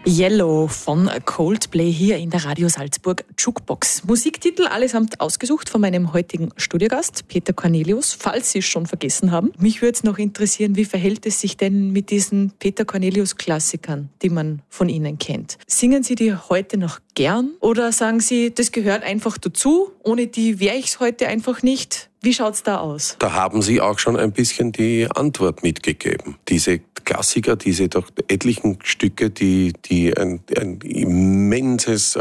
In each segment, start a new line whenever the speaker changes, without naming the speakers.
Yellow von Coldplay hier in der Radio Salzburg Jukebox. Musiktitel allesamt ausgesucht von meinem heutigen Studiogast, Peter Cornelius, falls Sie es schon vergessen haben. Mich würde es noch interessieren, wie verhält es sich denn mit diesen Peter Cornelius-Klassikern, die man von Ihnen kennt? Singen Sie die heute noch gern oder sagen Sie, das gehört einfach dazu, ohne die wäre ich es heute einfach nicht? Wie schaut's da aus?
Da haben Sie auch schon ein bisschen die Antwort mitgegeben. Diese Klassiker, diese doch etlichen Stücke, die ein immenses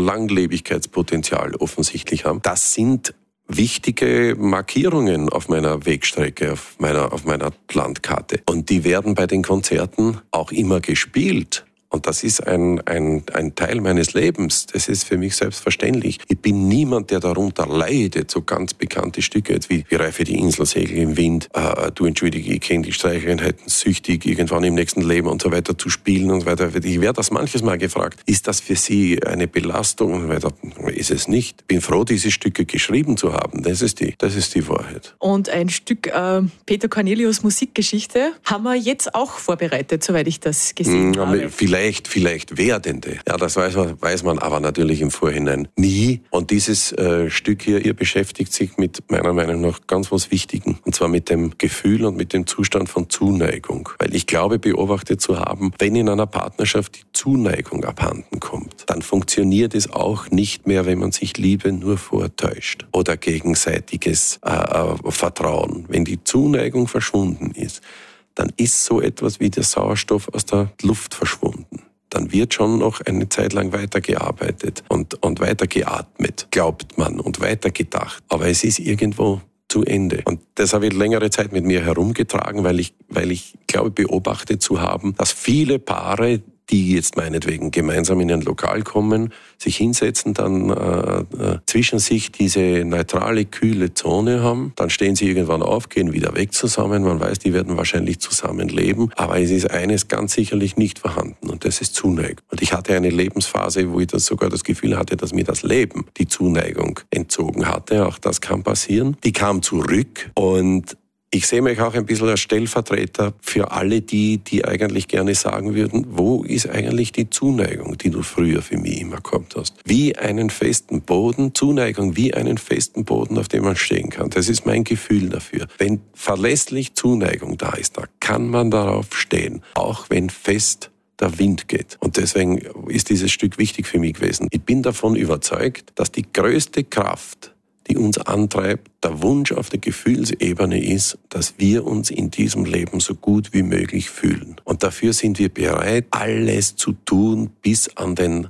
Langlebigkeitspotenzial offensichtlich haben, das sind wichtige Markierungen auf meiner Wegstrecke, auf meiner Landkarte. Und die werden bei den Konzerten auch immer gespielt. Und das ist ein Teil meines Lebens. Das ist für mich selbstverständlich. Ich bin niemand, der darunter leidet. So ganz bekannte Stücke jetzt wie Reife die Insel, Segel im Wind, Du entschuldige, ich kenne die Streicheinheiten, süchtig, irgendwann im nächsten Leben und so weiter zu spielen und so weiter. Ich werde das manches Mal gefragt, ist das für Sie eine Belastung? Und so weiter. Ist es nicht. Bin froh, diese Stücke geschrieben zu haben. Das ist die Wahrheit.
Und ein Stück Peter Cornelius Musikgeschichte haben wir jetzt auch vorbereitet, soweit ich das gesehen habe.
Vielleicht werdende. Ja, das weiß man aber natürlich im Vorhinein nie. Und dieses Stück hier, ihr beschäftigt sich mit meiner Meinung nach ganz was Wichtigem. Und zwar mit dem Gefühl und mit dem Zustand von Zuneigung. Weil ich glaube, beobachtet zu haben, wenn in einer Partnerschaft die Zuneigung abhanden kommt, dann funktioniert es auch nicht mehr, wenn man sich Liebe nur vortäuscht. Oder gegenseitiges Vertrauen. Wenn die Zuneigung verschwunden ist, dann ist so etwas wie der Sauerstoff aus der Luft verschwunden. Dann wird schon noch eine Zeit lang weitergearbeitet und weitergeatmet, glaubt man, und weitergedacht. Aber es ist irgendwo zu Ende. Und das habe ich längere Zeit mit mir herumgetragen, weil ich glaube, beobachtet zu haben, dass viele Paare, die jetzt meinetwegen gemeinsam in ein Lokal kommen, sich hinsetzen, dann zwischen sich diese neutrale, kühle Zone haben. Dann stehen sie irgendwann auf, gehen wieder weg zusammen. Man weiß, die werden wahrscheinlich zusammenleben. Aber es ist eines ganz sicherlich nicht vorhanden und das ist Zuneigung. Und ich hatte eine Lebensphase, wo ich sogar das Gefühl hatte, dass mir das Leben die Zuneigung entzogen hatte. Auch das kann passieren. Die kam zurück und ich sehe mich auch ein bisschen als Stellvertreter für alle die eigentlich gerne sagen würden, wo ist eigentlich die Zuneigung, die du früher für mich immer gehabt hast? Wie einen festen Boden, Zuneigung wie einen festen Boden, auf dem man stehen kann. Das ist mein Gefühl dafür. Wenn verlässlich Zuneigung da ist, da kann man darauf stehen, auch wenn fest der Wind geht. Und deswegen ist dieses Stück wichtig für mich gewesen. Ich bin davon überzeugt, dass die größte Kraft, die uns antreibt, der Wunsch auf der Gefühlsebene ist, dass wir uns in diesem Leben so gut wie möglich fühlen. Und dafür sind wir bereit, alles zu tun bis an den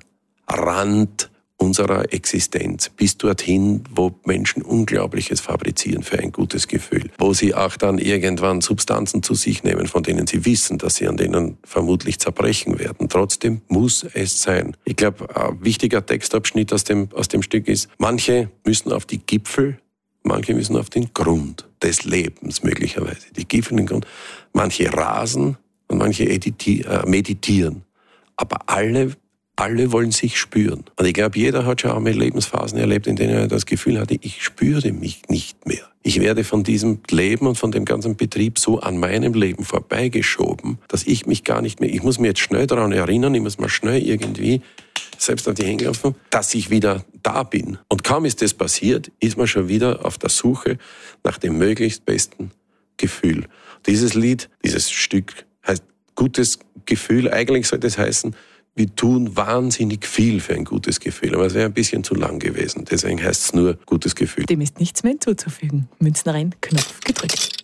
Rand unserer Existenz, bis dorthin, wo Menschen Unglaubliches fabrizieren für ein gutes Gefühl, wo sie auch dann irgendwann Substanzen zu sich nehmen, von denen sie wissen, dass sie an denen vermutlich zerbrechen werden. Trotzdem muss es sein. Ich glaube, ein wichtiger Textabschnitt aus dem Stück ist, manche müssen auf die Gipfel, manche müssen auf den Grund des Lebens möglicherweise. Die Gipfel, den Grund. Manche rasen und manche meditieren. Aber alle wollen sich spüren. Und ich glaube, jeder hat schon einmal Lebensphasen erlebt, in denen er das Gefühl hatte, ich spüre mich nicht mehr. Ich werde von diesem Leben und von dem ganzen Betrieb so an meinem Leben vorbeigeschoben, dass ich mich gar nicht mehr, ich muss mir jetzt schnell daran erinnern, ich muss mal schnell irgendwie selbst auf die Hände klopfen, dass ich wieder da bin. Und kaum ist das passiert, ist man schon wieder auf der Suche nach dem möglichst besten Gefühl. Dieses Lied, dieses Stück heißt gutes Gefühl. Eigentlich sollte es heißen, wir tun wahnsinnig viel für ein gutes Gefühl, aber es wäre ein bisschen zu lang gewesen. Deswegen heißt es nur gutes Gefühl.
Dem ist nichts mehr hinzuzufügen. Münzen rein, Knopf gedrückt.